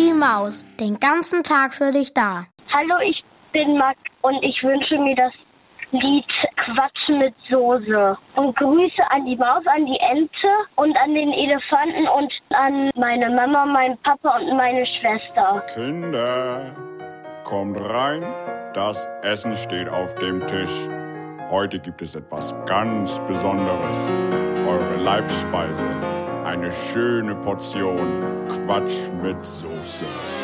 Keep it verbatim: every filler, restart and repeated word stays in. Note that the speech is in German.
Mickey Maus, den ganzen Tag für dich da. Hallo, ich bin Max und ich wünsche mir das Lied Quatsch mit Soße. Und Grüße an die Maus, an die Ente und an den Elefanten und an meine Mama, meinen Papa und meine Schwester. Kinder, kommt rein, das Essen steht auf dem Tisch. Heute gibt es etwas ganz Besonderes. Eure Leibspeise, eine schöne Portion Quatsch mit Soße.